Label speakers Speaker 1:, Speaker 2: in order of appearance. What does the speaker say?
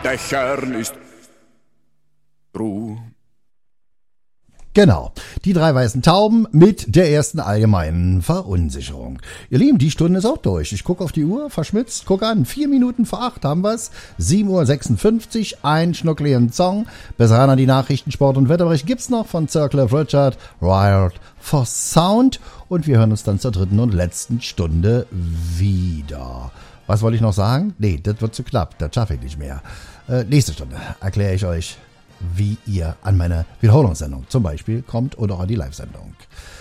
Speaker 1: Dächern ist Ruhe.
Speaker 2: Genau, die 3 weißen Tauben mit der ersten allgemeinen Verunsicherung. Ihr Lieben, die Stunde ist auch durch. Ich gucke auf die Uhr, verschmitzt, guck an, 4 Minuten vor 8 haben wir's. 7:56 Uhr, ein schnuckligen Song. Bis ran an die Nachrichten, Sport und Wetterbericht gibt's noch von Sir Cliff Richard, Wired for Sound. Und wir hören uns dann zur 3. und letzten Stunde wieder. Was wollte ich noch sagen? Nee, das wird zu knapp, das schaffe ich nicht mehr. Nächste Stunde erkläre ich euch, wie ihr an meine Wiederholungssendung zum Beispiel kommt oder auch an die Live-Sendung.